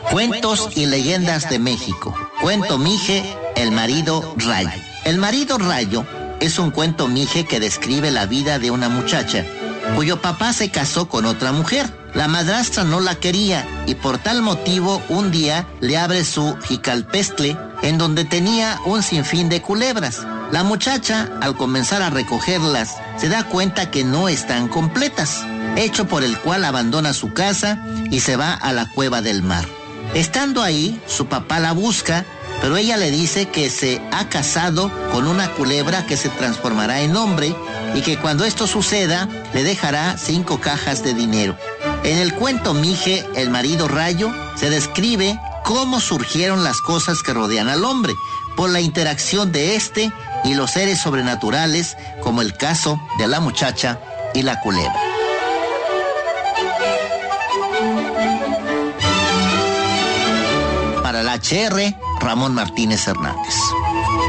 Cuentos y leyendas de México. Cuento Mije, el marido Rayo. El marido Rayo es un cuento mije que describe la vida de una muchacha cuyo papá se casó con otra mujer. La madrastra no la quería y por tal motivo un día le abre su jicalpestle en donde tenía un sinfín de culebras. La muchacha, al comenzar a recogerlas, se da cuenta que no están completas, hecho por el cual abandona su casa y se va a la cueva del mar. Estando ahí, su papá la busca, pero ella le dice que se ha casado con una culebra que se transformará en hombre y que cuando esto suceda le dejará 5 cajas de dinero. En el cuento Mije, el marido Rayo, se describe cómo surgieron las cosas que rodean al hombre, por la interacción de este y los seres sobrenaturales, como el caso de la muchacha y la culebra. Para la HR, Ramón Martínez Hernández.